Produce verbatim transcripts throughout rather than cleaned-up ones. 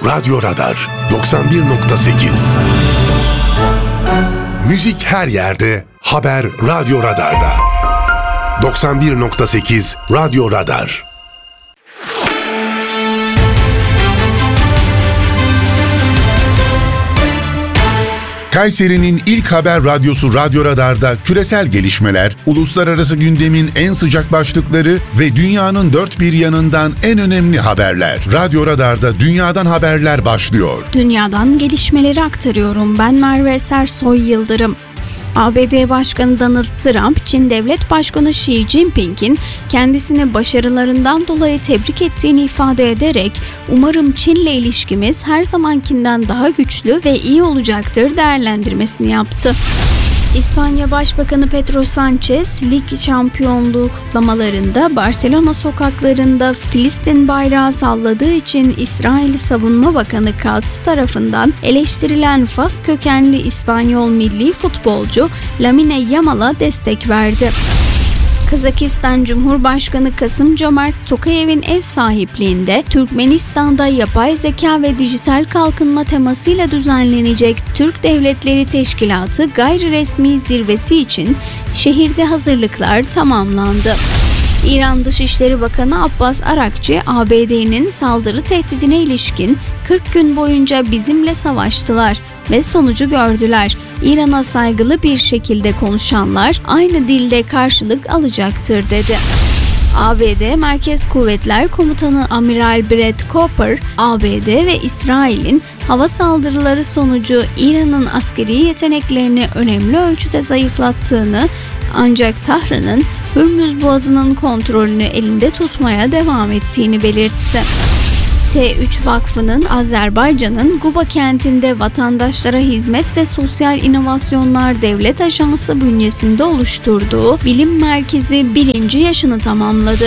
Radyo Radar doksan bir nokta sekiz. Müzik her yerde, haber Radyo Radar'da. doksan bir nokta sekiz Radyo Radar. Kayseri'nin ilk haber radyosu Radyo Radar'da küresel gelişmeler, uluslararası gündemin en sıcak başlıkları ve dünyanın dört bir yanından en önemli haberler. Radyo Radar'da dünyadan haberler başlıyor. Dünyadan gelişmeleri aktarıyorum. Ben Merve Sersoy Yıldırım. A B D Başkanı Donald Trump, Çin Devlet Başkanı Xi Jinping'in kendisini başarılarından dolayı tebrik ettiğini ifade ederek "Umarım Çin'le ilişkimiz her zamankinden daha güçlü ve iyi olacaktır" değerlendirmesini yaptı. İspanya Başbakanı Pedro Sanchez, lig şampiyonluğu kutlamalarında Barcelona sokaklarında Filistin bayrağı salladığı için İsrail Savunma Bakanı Katz tarafından eleştirilen Fas kökenli İspanyol milli futbolcu Lamine Yamal'a destek verdi. Kazakistan Cumhurbaşkanı Kasım-Cömert Tokayev'in ev sahipliğinde Türkmenistan'da yapay zeka ve dijital kalkınma temasıyla düzenlenecek Türk Devletleri Teşkilatı gayri resmi zirvesi için şehirde hazırlıklar tamamlandı. İran Dışişleri Bakanı Abbas Arakçı, A B D'nin saldırı tehdidine ilişkin kırk gün boyunca bizimle savaştılar ve sonucu gördüler. İran'a saygılı bir şekilde konuşanlar aynı dilde karşılık alacaktır dedi. A B D Merkez Kuvvetler Komutanı Amiral Brett Cooper, A B D ve İsrail'in hava saldırıları sonucu İran'ın askeri yeteneklerini önemli ölçüde zayıflattığını, ancak Tahran'ın Hürmüz Boğazı'nın kontrolünü elinde tutmaya devam ettiğini belirtti. T üç Vakfı'nın Azerbaycan'ın Guba kentinde Vatandaşlara Hizmet ve Sosyal İnovasyonlar Devlet Ajansı bünyesinde oluşturduğu bilim merkezi birinci yaşını tamamladı.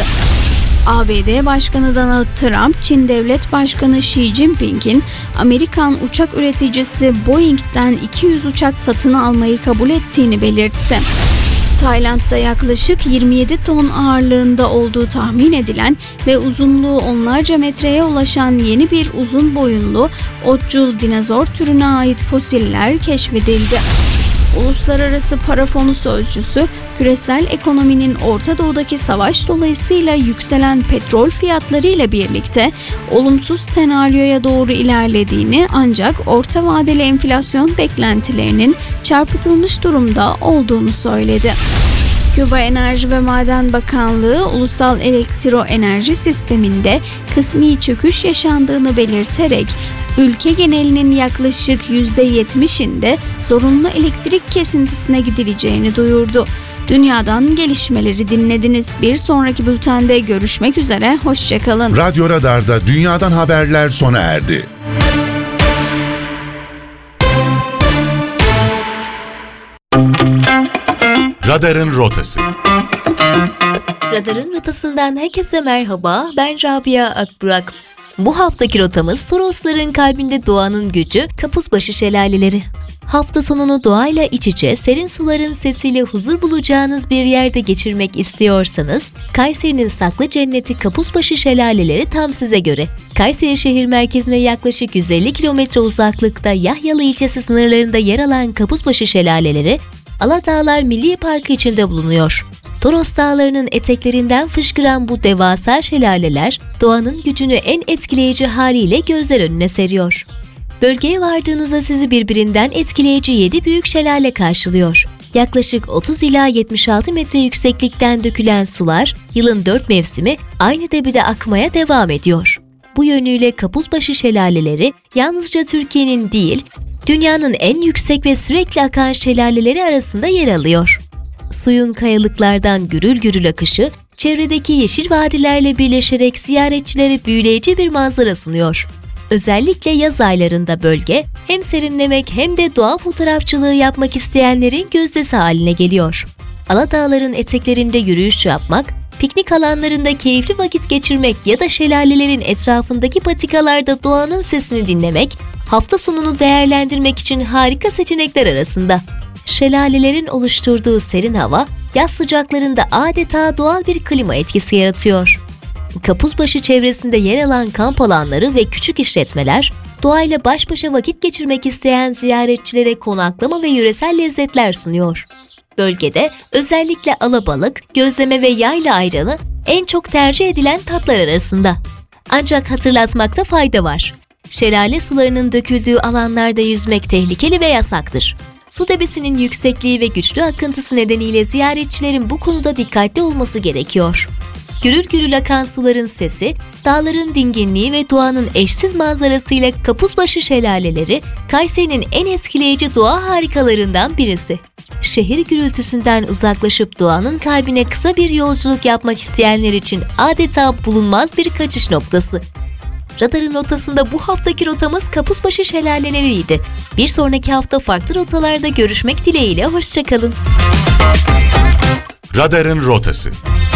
A B D Başkanı Donald Trump, Çin Devlet Başkanı Xi Jinping'in Amerikan uçak üreticisi Boeing'den iki yüz uçak satın almayı kabul ettiğini belirtti. Tayland'da yaklaşık yirmi yedi ton ağırlığında olduğu tahmin edilen ve uzunluğu onlarca metreye ulaşan yeni bir uzun boyunlu otçul dinozor türüne ait fosiller keşfedildi. Uluslararası Para Fonu sözcüsü, küresel ekonominin Orta Doğu'daki savaş dolayısıyla yükselen petrol fiyatları ile birlikte olumsuz senaryoya doğru ilerlediğini, ancak orta vadeli enflasyon beklentilerinin çarpıtılmış durumda olduğunu söyledi. Küba Enerji ve Maden Bakanlığı, ulusal elektroenerji sisteminde kısmi çöküş yaşandığını belirterek, ülke genelinin yaklaşık yüzde yetmişinde zorunlu elektrik kesintisine gidileceğini duyurdu. Dünyadan gelişmeleri dinlediniz. Bir sonraki bültende görüşmek üzere, hoşçakalın. Radyo Radar'da dünyadan haberler sona erdi. Radarın rotası. Radarın rotasından herkese merhaba, ben Rabia Akburak. Bu haftaki rotamız Torosların kalbinde doğanın gücü, Kapuzbaşı Şelaleleri. Hafta sonunu doğayla iç içe, serin suların sesiyle huzur bulacağınız bir yerde geçirmek istiyorsanız, Kayseri'nin saklı cenneti Kapuzbaşı Şelaleleri tam size göre. Kayseri şehir merkezine yaklaşık yüz elli kilometre uzaklıkta Yahyalı ilçesi sınırlarında yer alan Kapuzbaşı Şelaleleri, Aladağlar Milli Parkı içinde bulunuyor. Toros Dağları'nın eteklerinden fışkıran bu devasa şelaleler, doğanın gücünü en etkileyici haliyle gözler önüne seriyor. Bölgeye vardığınızda sizi birbirinden etkileyici yedi büyük şelale karşılıyor. Yaklaşık otuz ila yetmiş altı metre yükseklikten dökülen sular, yılın dört mevsimi aynı debide akmaya devam ediyor. Bu yönüyle Kapuzbaşı Şelaleleri, yalnızca Türkiye'nin değil, dünyanın en yüksek ve sürekli akan şelaleleri arasında yer alıyor. Suyun kayalıklardan gürül gürül akışı, çevredeki yeşil vadilerle birleşerek ziyaretçilere büyüleyici bir manzara sunuyor. Özellikle yaz aylarında bölge, hem serinlemek hem de doğa fotoğrafçılığı yapmak isteyenlerin gözdesi haline geliyor. Aladağların eteklerinde yürüyüş yapmak, piknik alanlarında keyifli vakit geçirmek ya da şelalelerin etrafındaki patikalarda doğanın sesini dinlemek, hafta sonunu değerlendirmek için harika seçenekler arasında. Şelalelerin oluşturduğu serin hava, yaz sıcaklarında adeta doğal bir klima etkisi yaratıyor. Kapuzbaşı çevresinde yer alan kamp alanları ve küçük işletmeler, doğayla baş başa vakit geçirmek isteyen ziyaretçilere konaklama ve yöresel lezzetler sunuyor. Bölgede özellikle alabalık, gözleme ve yayla ayranı en çok tercih edilen tatlar arasında. Ancak hatırlatmakta fayda var. Şelale sularının döküldüğü alanlarda yüzmek tehlikeli ve yasaktır. Su debisinin yüksekliği ve güçlü akıntısı nedeniyle ziyaretçilerin bu konuda dikkatli olması gerekiyor. Gürül gürül akan suların sesi, dağların dinginliği ve doğanın eşsiz manzarasıyla Kapuzbaşı şelaleleri, Kayseri'nin en etkileyici doğa harikalarından birisi. Şehir gürültüsünden uzaklaşıp doğanın kalbine kısa bir yolculuk yapmak isteyenler için adeta bulunmaz bir kaçış noktası. Radarın rotasında bu haftaki rotamız Kapuzbaşı şelaleleriydi. Bir sonraki hafta farklı rotalarda görüşmek dileğiyle, hoşça kalın. Radarın rotası.